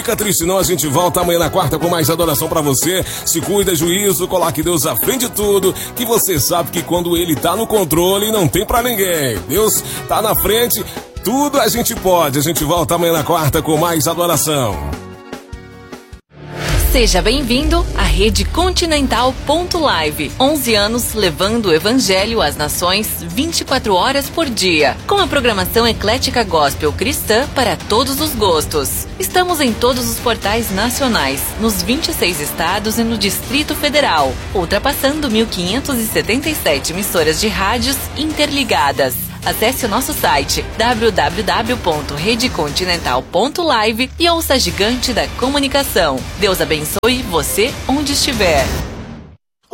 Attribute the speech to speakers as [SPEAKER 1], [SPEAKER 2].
[SPEAKER 1] Fica triste não, a gente volta amanhã na quarta com mais adoração pra você. Se cuida, juízo, coloque Deus à frente de tudo, que você sabe que quando Ele tá no controle não tem pra ninguém. Deus tá na frente, tudo a gente pode. A gente volta amanhã na quarta com mais adoração.
[SPEAKER 2] Seja bem-vindo à Rede Continental Live. 11 anos levando o Evangelho às nações 24 horas por dia. Com a programação eclética gospel cristã para todos os gostos. Estamos em todos os portais nacionais, nos 26 estados e no Distrito Federal, ultrapassando 1.577 emissoras de rádios interligadas. Acesse o nosso site www.redecontinental.live e ouça a gigante da comunicação. Deus abençoe você onde estiver.